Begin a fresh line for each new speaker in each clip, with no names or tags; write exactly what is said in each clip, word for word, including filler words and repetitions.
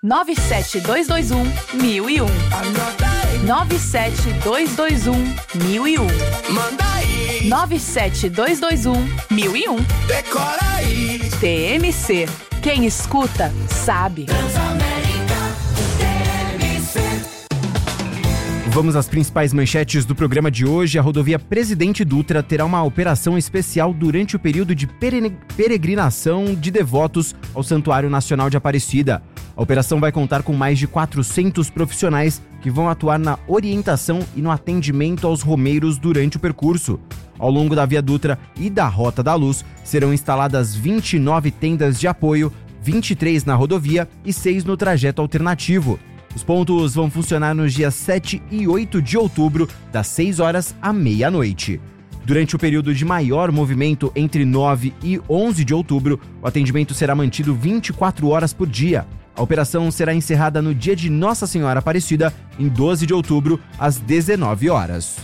nove sete dois dois um, mil e um. nove sete dois dois um, mil e um.
Manda aí.
nove sete dois dois um, mil e um.
Decora aí.
T M C. Quem escuta, sabe.
Transamérica, T M C.
Vamos às principais manchetes do programa de hoje. A rodovia Presidente Dutra terá uma operação especial durante o período de peregrinação de devotos ao Santuário Nacional de Aparecida. A operação vai contar com mais de quatrocentos profissionais que vão atuar na orientação e no atendimento aos romeiros durante o percurso. Ao longo da Via Dutra e da Rota da Luz, serão instaladas vinte e nove tendas de apoio, vinte e três na rodovia e seis no trajeto alternativo. Os pontos vão funcionar nos dias sete e oito de outubro, das seis horas à meia-noite. Durante o período de maior movimento, entre nove e onze de outubro, o atendimento será mantido vinte e quatro horas por dia. A operação será encerrada no dia de Nossa Senhora Aparecida, em doze de outubro, às dezenove horas.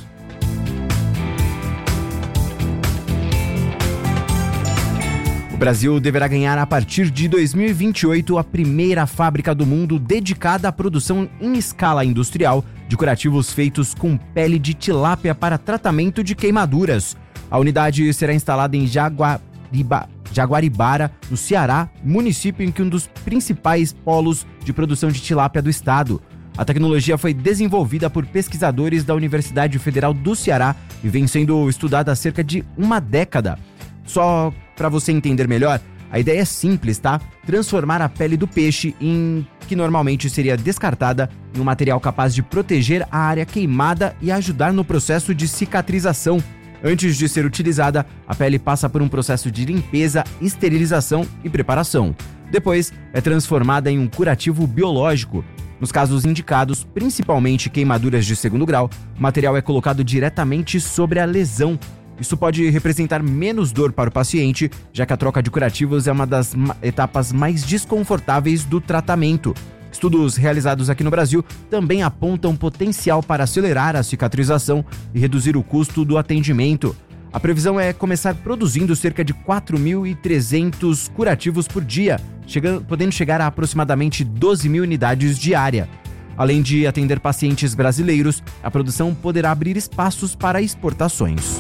O Brasil deverá ganhar a partir de dois mil e vinte e oito a primeira fábrica do mundo dedicada à produção em escala industrial de curativos feitos com pele de tilápia para tratamento de queimaduras. A unidade será instalada em Jaguariba, Jaguaribara, no Ceará, município em que um dos principais polos de produção de tilápia do estado. A tecnologia foi desenvolvida por pesquisadores da Universidade Federal do Ceará e vem sendo estudada há cerca de uma década. Só para você entender melhor, a ideia é simples, tá? Transformar a pele do peixe, em que normalmente seria descartada, em um material capaz de proteger a área queimada e ajudar no processo de cicatrização. Antes de ser utilizada, a pele passa por um processo de limpeza, esterilização e preparação. Depois, é transformada em um curativo biológico. Nos casos indicados, principalmente queimaduras de segundo grau, o material é colocado diretamente sobre a lesão. Isso pode representar menos dor para o paciente, já que a troca de curativos é uma das etapas mais desconfortáveis do tratamento. Estudos realizados aqui no Brasil também apontam potencial para acelerar a cicatrização e reduzir o custo do atendimento. A previsão é começar produzindo cerca de quatro mil e trezentos curativos por dia, chegando, podendo chegar a aproximadamente doze mil unidades diária. Além de atender pacientes brasileiros, a produção poderá abrir espaços para exportações.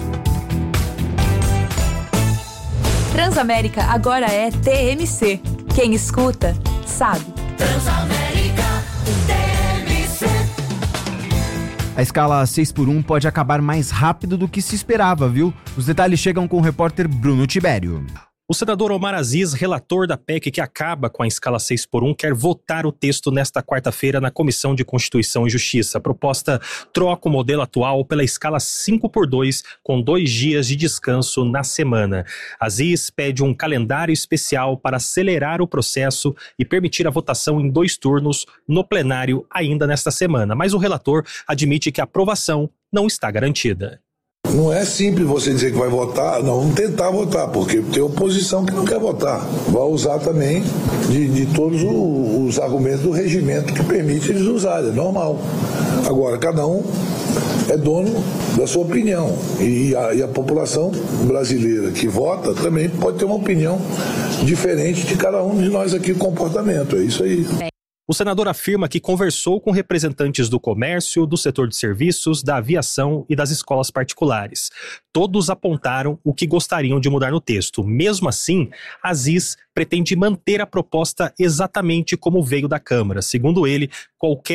Transamérica agora é T M C. Quem escuta, sabe.
Transamérica, T M C.
A escala seis por um pode acabar mais rápido do que se esperava, viu? Os detalhes chegam com o repórter Bruno Tibério.
O senador Omar Aziz, relator da P E C que acaba com a escala seis por um, quer votar o texto nesta quarta-feira na Comissão de Constituição e Justiça. A proposta troca o modelo atual pela escala cinco por dois, com dois dias de descanso na semana. Aziz pede um calendário especial para acelerar o processo e permitir a votação em dois turnos no plenário ainda nesta semana. Mas o relator admite que a aprovação não está garantida.
Não é simples você dizer que vai votar, não, vamos tentar votar, porque tem oposição que não quer votar. Vai usar também de, de todos os, os argumentos do regimento que permite eles usarem, é normal. Agora, cada um é dono da sua opinião e a, e a população brasileira que vota também pode ter uma opinião diferente de cada um de nós aqui, o comportamento, é isso aí.
O senador afirma que conversou com representantes do comércio, do setor de serviços, da aviação e das escolas particulares. Todos apontaram o que gostariam de mudar no texto. Mesmo assim, Aziz pretende manter a proposta exatamente como veio da Câmara. Segundo ele, qualquer